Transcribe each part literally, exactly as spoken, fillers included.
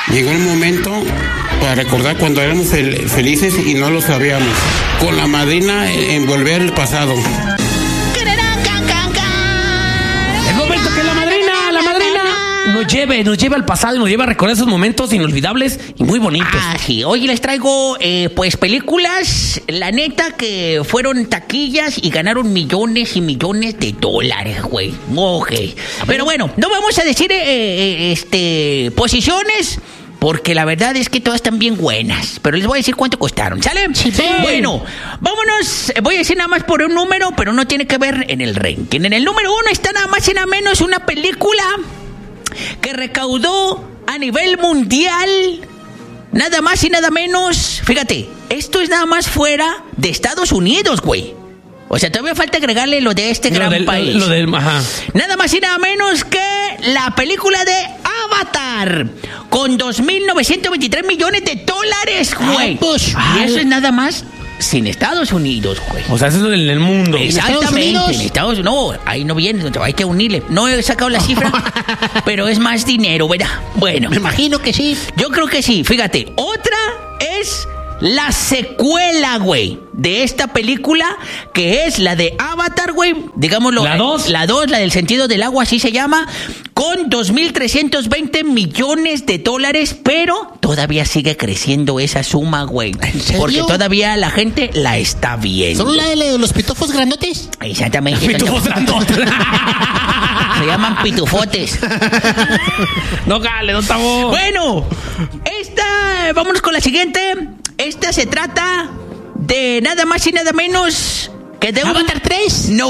Llegó el momento para recordar cuando éramos fel- felices y no lo sabíamos. Con la madrina en volver al pasado. El momento que la madrina, la madrina nos lleve, nos lleve al pasado y nos lleva a recordar esos momentos inolvidables y muy bonitos. Ah, sí. Hoy les traigo, eh, pues, películas, la neta, que fueron taquillas y ganaron millones y millones de dólares, güey. Ok. Pero bueno, no vamos a decir, eh, eh, este, posiciones, porque la verdad es que todas están bien buenas. Pero les voy a decir cuánto costaron, ¿sale? Sí. Bueno, vámonos. Voy a decir nada más por un número, pero no tiene que ver en el ranking. En el número uno está nada más y nada menos una película que recaudó a nivel mundial nada más y nada menos. Fíjate, esto es nada más fuera de Estados Unidos, güey. O sea, todavía falta agregarle lo de este Lo gran del, país. Lo del, ajá. Nada más y nada menos que la película de Avatar, con dos mil novecientos veintitrés millones de dólares, güey. Ay, pues, y ay. eso es nada más sin Estados Unidos, güey. O sea, eso es en el mundo. Exactamente, en Estados Unidos. No, ahí no viene, hay que unirle. No he sacado la cifra, pero es más dinero, ¿verdad? Bueno, Me imagino que sí. yo creo que sí. Fíjate, otra es la secuela, güey, de esta película, que es la de Avatar, güey. Digámoslo. ¿La dos? La dos, la del sentido del agua, así se llama. Con dos mil trescientos veinte millones de dólares, pero todavía sigue creciendo esa suma, güey. ¿En serio? Porque todavía la gente la está viendo. ¿Son la de los pitufos grandotes? Exactamente. Pitufos grandotes. Se llaman pitufotes. No, cale, no estamos. Bueno, esta, vámonos con la siguiente. Esta se trata de nada más y nada menos que de un... ¿Avatar tres? No.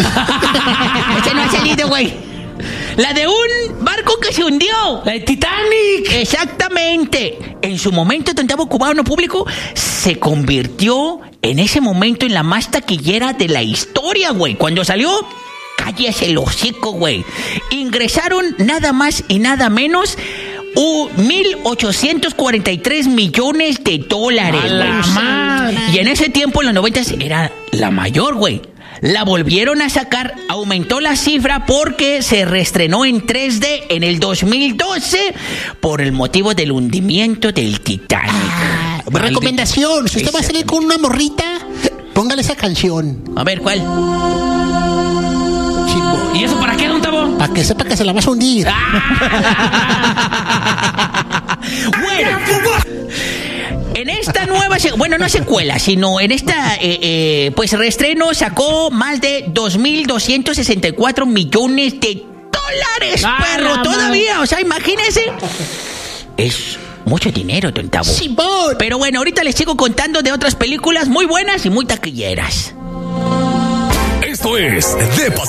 Ese no ha salido, güey. La de un barco que se hundió. La de Titanic. Exactamente. En su momento, Tantabo Cubano Público se convirtió en ese momento en la más taquillera de la historia, güey. Cuando salió, cállese el hocico, güey. Ingresaron nada más y nada menos uh, mil ochocientos cuarenta y tres millones de dólares. ¡A la güey. madre! Y en ese tiempo, en los noventas, era la mayor, güey. La volvieron a sacar, aumentó la cifra porque se reestrenó en tres D en el dos mil doce por el motivo del hundimiento del Titanic. Ah, Maldito. recomendación, si usted va a salir con una morrita, póngale esa canción. A ver, ¿cuál? Chico, ¿Y eso para qué, don Tabo? para que sepa que se la vas a hundir. Bueno, en esta nueva, se- bueno, no secuela, sino en esta, eh, eh, pues reestreno sacó más de dos mil doscientos sesenta y cuatro millones de dólares, ¡Ah, perro, la todavía, o sea, imagínense. Es mucho dinero, don Tabo. Simón. Pero bueno, ahorita les sigo contando de otras películas muy buenas y muy taquilleras. Esto es De